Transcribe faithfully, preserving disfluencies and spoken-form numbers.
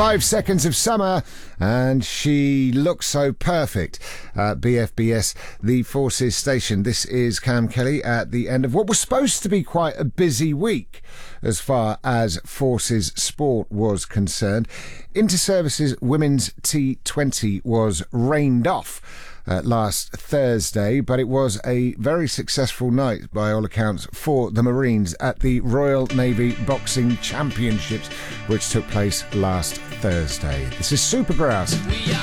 Five Seconds of Summer, and she looks so perfect. Uh, B F B S, the Forces station. This is Cam Kelly at the end of what was supposed to be quite a busy week as far as Forces sport was concerned. Inter-Services Women's T twenty was rained off Uh, last Thursday, but it was a very successful night by all accounts for the Marines at the Royal Navy Boxing Championships, which took place last Thursday. This is Supergrass.